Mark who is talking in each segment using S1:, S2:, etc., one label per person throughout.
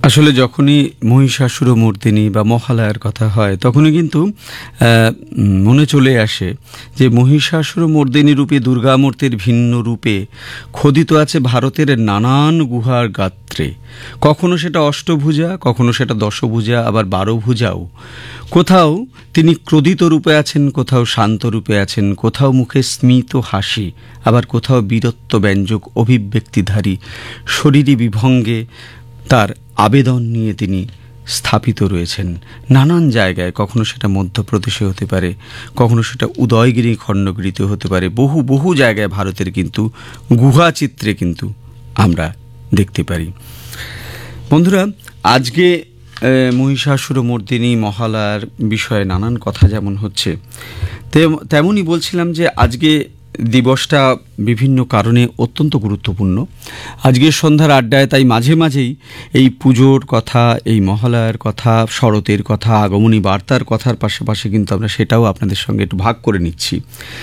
S1: আসলে যখনই মহিষাসুরমর্দিনী বা মহালয়ার কথা হয় তখনই কিন্তু মনে চলে আসে যে মহিষাসুরমর্দিনী রূপে দুর্গামূর্তির ভিন্ন রূপে খোদিত আছে ভারতের নানান গুহার গাত্রে। কখনো সেটা অষ্টভুজা, কখনো সেটা দশভুজা, আবার 12 ভুজাও। কোথাও তিনি ক্রোধিত রূপে আছেন, কোথাও শান্ত রূপে আছেন, কোথাও মুখে স্মিত হাসি, আবার কোথাও বীরত্ব ব্যঞ্জক অভিব্যক্তিধারী শরীরী বিভঙ্গে তার আবেদন নিয়ে তিনি স্থাপিত রয়েছেন নানান জায়গায়। কখনো সেটা মধ্যপ্রদেশে হতে পারে, কখনো সেটা উদয়গিরি খণ্ডগিরিতে হতে পারে। বহু বহু জায়গায় ভারতের কিন্তু গুহা চিত্রে কিন্তু আমরা দেখতে পারি। বন্ধুরা, আজকে মহিষাসুরমর্দিনী মহালয়ার বিষয়ে নানান কথা যেমন হচ্ছে, তেমনই বলছিলাম যে আজকে দিবসটা বিভিন্ন কারণে অত্যন্ত গুরুত্বপূর্ণ। আজকের সন্ধ্যার আড্ডায় তাই মাঝে মাঝেই এই পুজোর কথা, এই মহালয়ার কথা, শরতের কথা, আগমনী বার্তার কথার পাশাপাশি কিন্তু আমরা সেটাও আপনাদের সঙ্গে একটু ভাগ করে নিচ্ছি।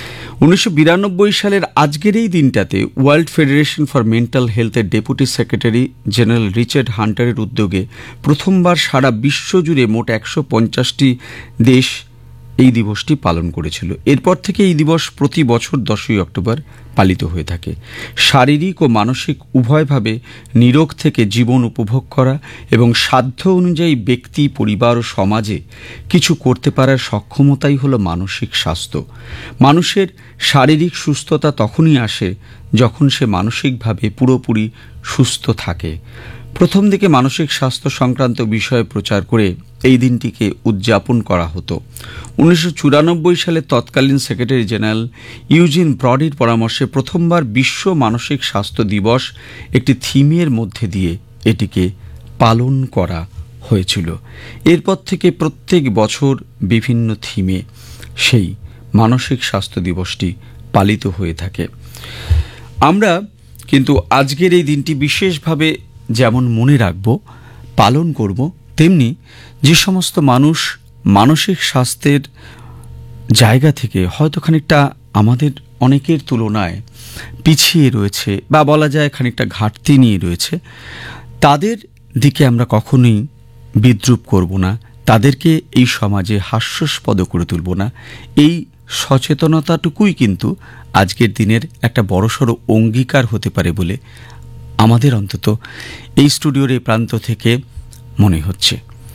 S1: 1992 সালের আজকের এই দিনটাতে ওয়ার্ল্ড ফেডারেশন ফর মেন্টাল হেলথের ডেপুটি সেক্রেটারি জেনারেল রিচার্ড হান্টারের উদ্যোগে প্রথমবার সারা বিশ্বজুড়ে মোট 150টি দেশ এই দিবসটি পালন করেছিল। এরপর থেকে এই দিবস প্রতি বছর 10ই অক্টোবর পালিত হয়ে থাকে। শারীরিক ও মানসিক উভয়ভাবে নিরোগ থেকে জীবন উপভোগ করা এবং সাধ্য অনুযায়ী ব্যক্তি, পরিবার ও সমাজে কিছু করতে পারার সক্ষমতাই হলো মানসিক স্বাস্থ্য। মানুষের শারীরিক সুস্থতা তখনই আসে যখন সে মানসিকভাবে পুরোপুরি সুস্থ থাকে। প্রথম দিকে মানসিক স্বাস্থ্য সংক্রান্ত বিষয় প্রচার করে এই দিনটিকে উদযাপন করা হতো। 1994 সালে তৎকালীন সেক্রেটারি জেনারেল ইউজিন ব্রডির পরামর্শে প্রথমবার বিশ্ব মানসিক স্বাস্থ্য দিবস একটি থিমের মধ্যে দিয়ে এটিকে পালন করা হয়েছিল। এরপর থেকে প্রত্যেক বছর বিভিন্ন থিমে সেই মানসিক স্বাস্থ্য দিবসটি পালিত হয়ে থাকে। আমরা কিন্তু আজকের এই দিনটি বিশেষভাবে যেমন মনে রাখব, পালন করব, তেমনি যে সমস্ত মানুষ মানসিক স্বাস্থ্যের জায়গা থেকে হয়তো খানিকটা আমাদের অনেকের তুলনায় পিছিয়ে রয়েছে বা বলা যায় খানিকটা ঘাটতি নিয়ে রয়েছে, তাদের দিকে আমরা কখনোই বিদ্রূপ করব না, তাদেরকে এই সমাজে হাস্যাস্পদ করে তুলব না। এই সচেতনতাটুকুই কিন্তু আজকের দিনের একটা বড়সড় অঙ্গীকার হতে পারে বলে আমাদের অন্তত এই স্টুডিওর এই প্রান্ত থেকে মনে হচ্ছে।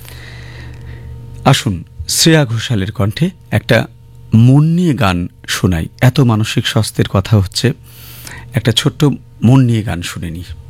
S1: আসুন শ্রেয়া ঘোষালের কণ্ঠে একটা মন নিয়ে গান শোনাই। এত মানসিক স্বাস্থ্যের কথা হচ্ছে, একটা ছোট্ট মন নিয়ে গান শুনে নিই।